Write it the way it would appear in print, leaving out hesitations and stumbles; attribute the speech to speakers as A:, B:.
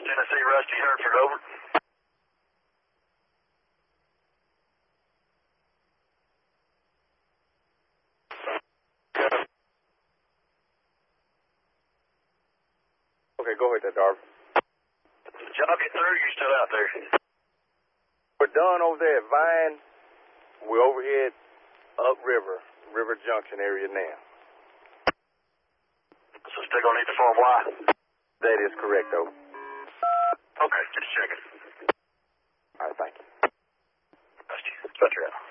A: Tennessee, Rusty, Hertford, over.
B: Okay, go ahead there, Darby.
A: Job get through, you still out there?
B: We're done over there at Vine. We're over here upriver, River Junction area now.
A: So still gonna need the Form Y?
B: That is correct, though.
A: Okay, just checking.
B: All right, thank you.
A: Rusty, cut you out.